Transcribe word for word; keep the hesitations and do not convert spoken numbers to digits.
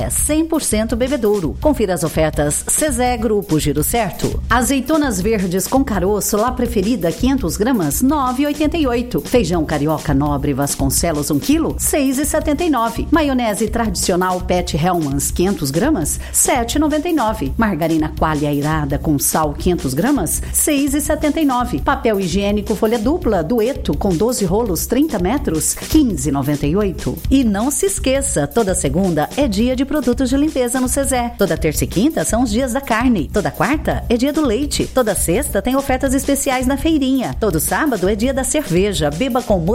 É cem por cento bebedouro. Confira as ofertas Cezé Grupo Giro Certo. Azeitonas verdes com caroço, lá preferida, quinhentas gramas, nove reais e oitenta e oito centavos. Feijão carioca nobre Vasconcelos, um quilo, seis reais e setenta e nove centavos. Maionese tradicional Pet Hellmann's, quinhentas gramas, sete reais e noventa e nove centavos. Margarina Qualia Irada com sal, quinhentas gramas, seis reais e setenta e nove centavos. Papel higiênico folha dupla, Dueto, com doze rolos, trinta metros, quinze reais e noventa e oito centavos. E não se esqueça, toda segunda é dia de produtos de limpeza no Cezé. Toda terça e quinta são os dias da carne. Toda quarta é dia do leite. Toda sexta tem ofertas especiais na feirinha. Todo sábado é dia da cerveja. Beba com